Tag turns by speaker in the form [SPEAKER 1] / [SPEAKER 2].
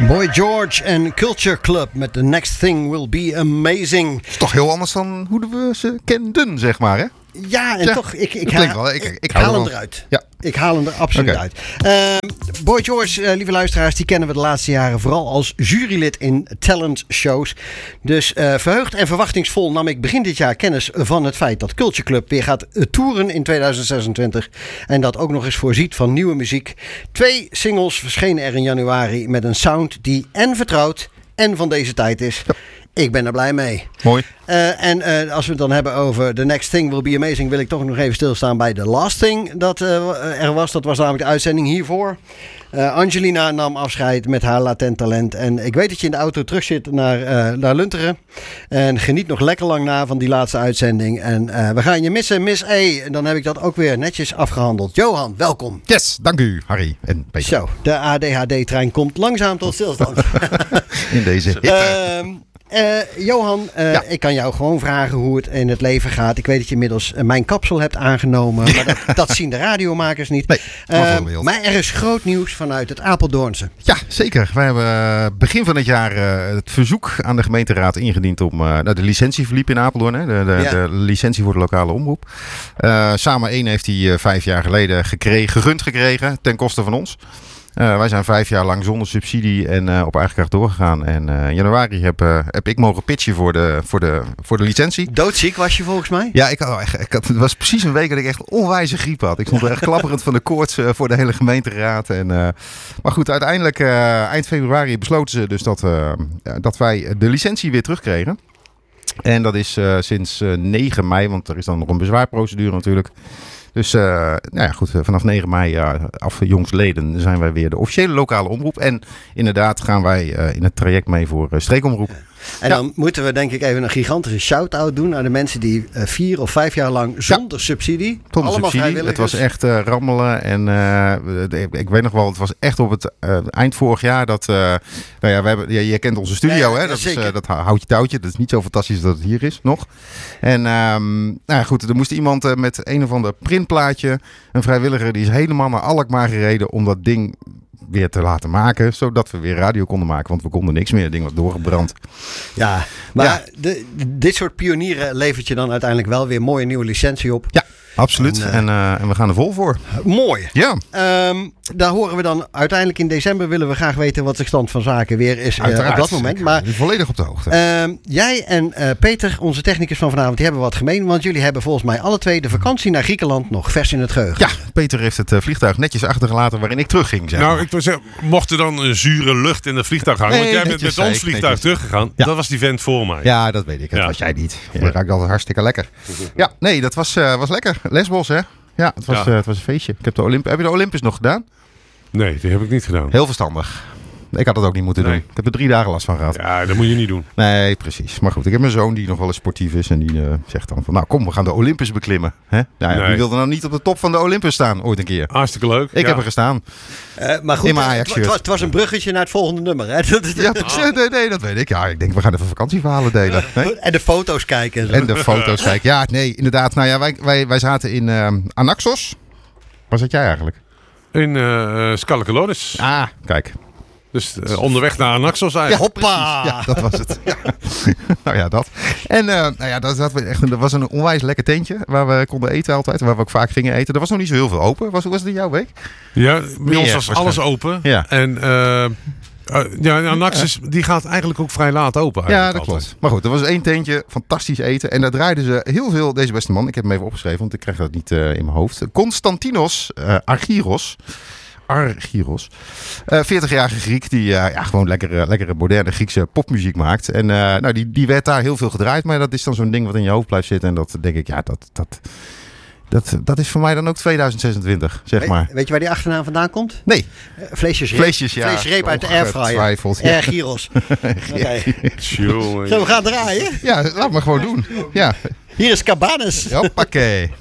[SPEAKER 1] Boy George en Culture Club met The Next Thing Will Be Amazing.
[SPEAKER 2] Het is toch heel anders dan hoe we ze kenden, zeg maar, hè?
[SPEAKER 1] Ja, en toch, ik
[SPEAKER 2] haal
[SPEAKER 1] hem eruit.
[SPEAKER 2] Ja.
[SPEAKER 1] Ik haal hem er absoluut uit. Boy George, lieve luisteraars, die kennen we de laatste jaren vooral als jurylid in talent shows. Dus verheugd en verwachtingsvol nam ik begin dit jaar kennis van het feit dat Culture Club weer gaat toeren in 2026. En dat ook nog eens voorziet van nieuwe muziek. 2 singles verschenen er in januari met een sound die en vertrouwd en van deze tijd is. Ja. Ik ben er blij mee.
[SPEAKER 2] Mooi.
[SPEAKER 1] En als we het dan hebben over The Next Thing Will Be Amazing, wil ik toch nog even stilstaan bij The Last Thing dat er was. Dat was namelijk de uitzending hiervoor. Angelina nam afscheid met haar latent talent. En ik weet dat je in de auto terug zit naar Lunteren. En geniet nog lekker lang na van die laatste uitzending. En we gaan je missen, Miss A. En dan heb ik dat ook weer netjes afgehandeld. Johan, welkom.
[SPEAKER 2] Yes, dank u, Harry en Peter.
[SPEAKER 1] Zo, de ADHD-trein komt langzaam tot stilstand.
[SPEAKER 2] In deze hitte.
[SPEAKER 1] Johan, ik kan jou gewoon vragen hoe het in het leven gaat. Ik weet dat je inmiddels mijn kapsel hebt aangenomen. Maar dat zien de radiomakers niet.
[SPEAKER 2] Nee,
[SPEAKER 1] maar er is groot nieuws vanuit het Apeldoornse.
[SPEAKER 2] Ja, zeker. Wij hebben begin van het jaar het verzoek aan de gemeenteraad ingediend om... de licentie verliep in Apeldoorn. Hè? De licentie voor de lokale omroep. Samen 1 heeft hij 5 jaar geleden gegund gekregen ten koste van ons. Wij zijn 5 jaar lang zonder subsidie en op eigen kracht doorgegaan. En in januari heb ik mogen pitchen voor de licentie.
[SPEAKER 1] Doodziek was je volgens mij?
[SPEAKER 2] Ja, het was precies een week dat ik echt onwijze griep had. Ik stond er echt klapperend van de koorts voor de hele gemeenteraad. Maar goed, uiteindelijk eind februari besloten ze dus dat wij de licentie weer terugkregen. En dat is sinds 9 mei, want er is dan nog een bezwaarprocedure natuurlijk. Dus vanaf 9 mei af jongstleden zijn wij weer de officiële lokale omroep. En inderdaad gaan wij in het traject mee voor streekomroep.
[SPEAKER 1] En dan moeten we denk ik even een gigantische shout-out doen aan de mensen die 4 of 5 jaar lang zonder subsidie.
[SPEAKER 2] Zonder subsidie. Het was echt rammelen. En ik weet nog wel, het was echt op het eind vorig jaar dat... je kent onze studio, hè? Dat houtje touwtje. Dat is niet zo fantastisch dat het hier is nog. En er moest iemand met een of ander printplaatje, een vrijwilliger, die is helemaal naar Alkmaar gereden om dat ding weer te laten maken, zodat we weer radio konden maken, want we konden niks meer. Het ding was doorgebrand.
[SPEAKER 1] Ja, maar dit soort pionieren levert je dan uiteindelijk wel weer mooie nieuwe licentie op.
[SPEAKER 2] Ja, absoluut. En we gaan er vol voor.
[SPEAKER 1] Mooi.
[SPEAKER 2] Ja.
[SPEAKER 1] Daar horen we dan uiteindelijk in december, willen we graag weten wat de stand van zaken weer is op dat moment. Maar
[SPEAKER 2] volledig op de hoogte.
[SPEAKER 1] Jij en Peter, onze technicus van vanavond, die hebben wat gemeen, want jullie hebben volgens mij alle twee de vakantie naar Griekenland nog vers in het geheugen.
[SPEAKER 2] Ja, Peter heeft het vliegtuig netjes achtergelaten waarin ik terugging. Zeg maar.
[SPEAKER 3] Nou, ik wil zeggen, mocht er dan een zure lucht in het vliegtuig hangen, want jij bent met ons vliegtuig teruggegaan, dat was die vent voor mij.
[SPEAKER 2] Ja, dat weet ik. Dat was jij niet. Je ruikt altijd hartstikke lekker. Ja, nee, dat was lekker. Lesbos, hè? Ja, het was een feestje. Ik heb heb je de Olympus nog gedaan?
[SPEAKER 3] Nee, die heb ik niet gedaan.
[SPEAKER 2] Heel verstandig. Ik had het ook niet moeten doen. Ik heb er 3 dagen last van gehad.
[SPEAKER 3] Ja, dat moet je niet doen.
[SPEAKER 2] Nee, precies. Maar goed, ik heb mijn zoon die nog wel eens sportief is. En die zegt dan van, nou kom, we gaan de Olympus beklimmen. Hè? Wie wilde nou niet op de top van de Olympus staan ooit een keer?
[SPEAKER 3] Hartstikke leuk.
[SPEAKER 2] Ik heb er gestaan.
[SPEAKER 1] Maar goed,
[SPEAKER 2] in mijn Ajax-shirt.
[SPEAKER 1] Het was een bruggetje naar het volgende nummer. Hè?
[SPEAKER 2] Nee, dat weet ik. Ja, ik denk, we gaan even vakantieverhalen delen. Nee?
[SPEAKER 1] En de foto's kijken.
[SPEAKER 2] En de foto's kijken. Ja, nee, inderdaad. Nou ja, wij zaten in Anaxos. Waar zat jij eigenlijk?
[SPEAKER 3] In Skalkelonis.
[SPEAKER 2] Ah, kijk.
[SPEAKER 3] Dus onderweg naar Anaxos eigenlijk.
[SPEAKER 1] Ja, hoppa!
[SPEAKER 2] Ja, dat was het. Ja. Nou ja, dat. En dat was een onwijs lekker tentje waar we konden eten altijd. Waar we ook vaak gingen eten. Er was nog niet zo heel veel open. Hoe was het in jouw week?
[SPEAKER 3] Ja, bij ons was alles open.
[SPEAKER 2] Ja.
[SPEAKER 3] En Anaxos die gaat eigenlijk ook vrij laat open.
[SPEAKER 2] Ja, dat klopt. Maar goed, er was 1 tentje. Fantastisch eten. En daar draaiden ze heel veel. Deze beste man, ik heb hem even opgeschreven, want ik krijg dat niet in mijn hoofd. Konstantinos Argyros. 40-jarige Griek die gewoon lekkere moderne Griekse popmuziek maakt. En die werd daar heel veel gedraaid. Maar dat is dan zo'n ding wat in je hoofd blijft zitten. En dat denk ik, dat is voor mij dan ook 2026, zeg maar.
[SPEAKER 1] Weet je waar die achternaam vandaan komt?
[SPEAKER 2] Nee.
[SPEAKER 1] Vleesjesreep uit de airfryer. Gyros. Zo, we gaan draaien.
[SPEAKER 2] Ja, laat maar gewoon doen. Ja.
[SPEAKER 1] Hier is Cabanes.
[SPEAKER 2] Hoppakee.